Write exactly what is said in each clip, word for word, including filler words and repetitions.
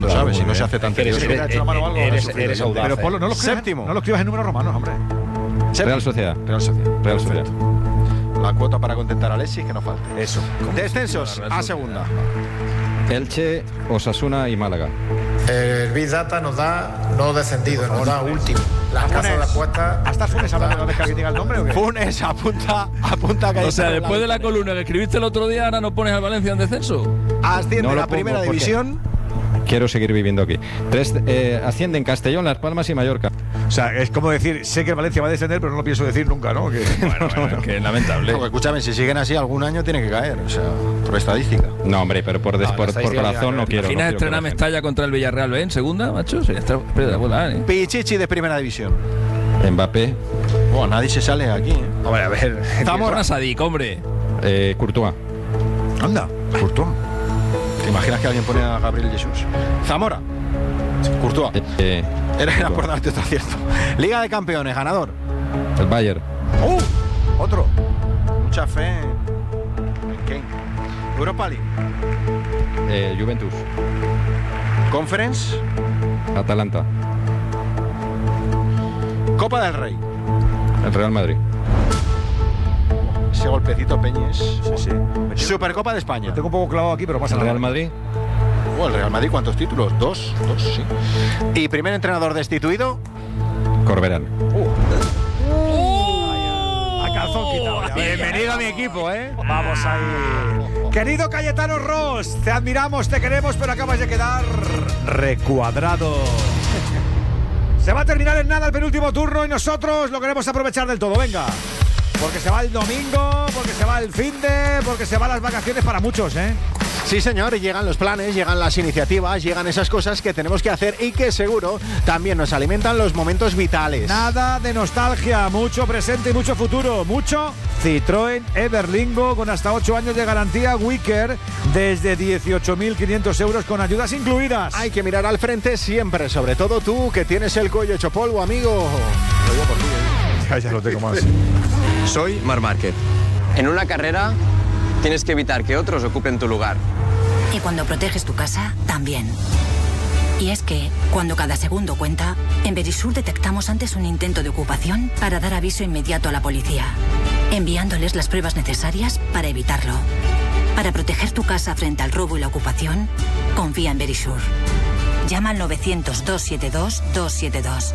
Lo Claro, sabes, si no bien. se hace tan tedioso. Eres, eres, eres, eres audaz. Pero Polo, no lo escribas, Séptimo. no lo escribas en números romanos, hombre. Real Sociedad. Real Sociedad. Real Sociedad. La cuota para contentar a Alexis, que no falte. Eso. Descensos a segunda. Elche, Osasuna y Málaga. El Big Data nos da no descendido, nos da último. Las casas de apuestas. ¿Hasta Funes hablando cada vez que alguien diga el nombre o qué? Funes apunta, apunta que O sea, después de la columna que escribiste el otro día, ahora no pones al Valencia en descenso. asciende No lo a primera pongo porque- división. Quiero seguir viviendo aquí. Tres eh, ascienden Castellón, Las Palmas y Mallorca. O sea, es como decir, sé que el Valencia va a descender, pero no lo pienso decir nunca, ¿no? Que, Bueno, bueno, que es lamentable. No, escúchame, si siguen así, algún año tiene que caer, o sea, por estadística. No, hombre, pero por, des- No, por, la por estadística corazón ya- no quiero. no ¿Imaginas quiero que estrenar bajen. Mestalla contra el Villarreal B en segunda, macho? Sería extra- espectacular, ¿eh? Pichichi de primera división. Mbappé, Bueno, nadie se sale aquí, ¿eh? Hombre, a ver. Zamorra Sadik, hombre. eh, Courtois. Anda. Courtois. ¿Te imaginas que alguien pone a Gabriel Jesús? Zamora. Courtois. Eh, eh, Era, era Courtois. por darte otro acierto. Liga de Campeones, ganador. El Bayern. ¡Uh! Otro. Mucha fe en Kane. Europa League. eh, Juventus. Conference. Atalanta. Copa del Rey. El Real Madrid. Ese golpecito Peñes. Sí, sí. Me tengo- Supercopa de España. Lo tengo un poco clavado aquí, pero pasa El nada. Real Madrid. Oh, el Real Madrid, ¿cuántos títulos? Dos. Dos, sí. Y primer entrenador destituido. Corberán. A calzón quitado. ya. Bienvenido a mi equipo, ¿eh? Vamos ahí. Querido Cayetano Ross, te admiramos, te queremos, pero acabas de quedar recuadrado. Se va a terminar en nada el penúltimo turno y nosotros lo queremos aprovechar del todo. Venga. Porque se va el domingo, porque se va el finde, porque se van las vacaciones para muchos, ¿eh? Sí, señor, y llegan los planes, llegan las iniciativas, llegan esas cosas que tenemos que hacer y que seguro también nos alimentan los momentos vitales. Nada de nostalgia, mucho presente y mucho futuro. Mucho Citroën Everlingo con hasta ocho años de garantía Wicker desde dieciocho mil quinientos euros con ayudas incluidas. Hay que mirar al frente siempre, sobre todo tú que tienes el cuello hecho polvo, amigo. Lo digo por ti, ¿eh? Ya, ya lo tengo más. Soy Marc Márquez. En una carrera tienes que evitar que otros ocupen tu lugar. Y cuando proteges tu casa, también. Y es que, cuando cada segundo cuenta, en Verisur detectamos antes un intento de ocupación para dar aviso inmediato a la policía, enviándoles las pruebas necesarias para evitarlo. Para proteger tu casa frente al robo y la ocupación, confía en Verisur. Llama al novecientos, doscientos setenta y dos, doscientos setenta y dos.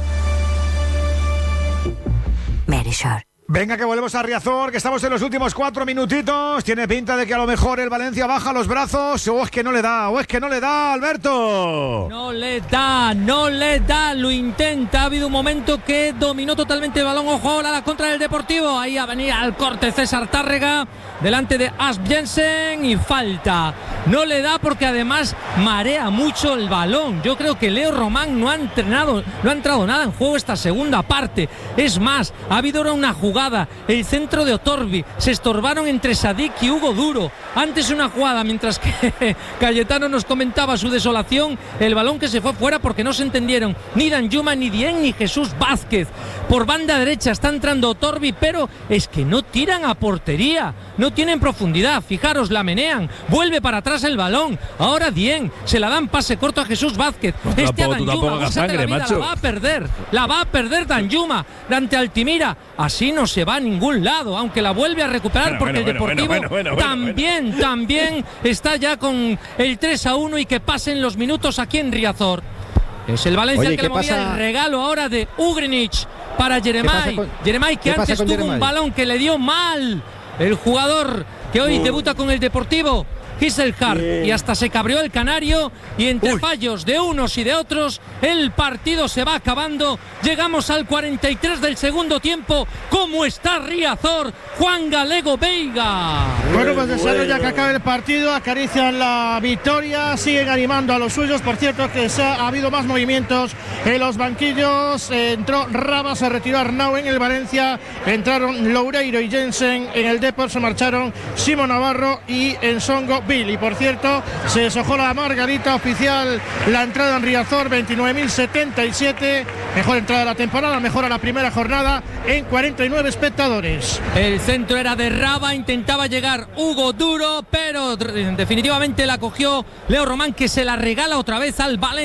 Verisur. Venga, que volvemos a Riazor, que estamos en los últimos cuatro minutitos. Tiene pinta de que a lo mejor el Valencia baja los brazos. O es que no le da, o es que no le da, Alberto. No le da, no le da, lo intenta. Ha habido un momento que dominó totalmente el balón. Ojo ahora a la contra del Deportivo. Ahí venía al corte César Tárrega delante de Asp Jensen y falta. No le da porque además marea mucho el balón. Yo creo que Leo Román no ha entrenado, no ha entrado nada en juego esta segunda parte. Es más, ha habido ahora una jugada. El centro de Otorbi. Se estorbaron entre Sadik y Hugo Duro. Antes una jugada, mientras que Cayetano nos comentaba su desolación. El balón que se fue fuera porque no se entendieron ni Danjuma, ni Dieng, ni Jesús Vázquez. Por banda derecha está entrando Otorbi, pero es que no tiran a portería. No tienen profundidad. Fijaros, la menean. Vuelve para atrás el balón. Ahora Dieng. Se la dan pase corto a Jesús Vázquez. Pues este tampoco, a tú Danjuma, tampoco hagas búscate la sangre, vida, macho. La va a perder. La va a perder Danjuma ante Altimira. Así no se va a ningún lado, aunque la vuelve a recuperar Bueno, porque bueno, el bueno, Deportivo bueno, bueno, bueno, también, bueno. también está ya con el tres a uno y que pasen los minutos aquí en Riazor. Es el Valencia Oye, el que ¿qué le movía pasa? el regalo ahora de Ugrinic para Jeremai. con- Jeremai que qué pasa antes con tuvo Jeremai? un balón que le dio mal. El jugador que hoy debuta con el Deportivo, Giselhard, y hasta se cabreó el canario, y entre Uy. fallos de unos y de otros el partido se va acabando. Llegamos al cuarenta y tres del segundo tiempo. ¿Cómo está Riazor? Juan Galego Veiga. Bueno, pues deseando ya que acabe el partido, acarician la victoria, siguen animando a los suyos. Por cierto, que se ha, ha habido más movimientos en los banquillos. Eh, entró Raba, se retiró Arnau en el Valencia, entraron Loureiro y Jensen en el Depor, se marcharon Simon Navarro y Ensongo Bill. Y por cierto, se deshojó la margarita oficial, la entrada en Riazor, veintinueve mil setenta y siete, mejor entrada de la temporada, mejor a la primera jornada en cuarenta y nueve espectadores. El centro era de Raba, intentaba llegar Hugo Duro, pero definitivamente la cogió Leo Román, que se la regala otra vez al Valencia.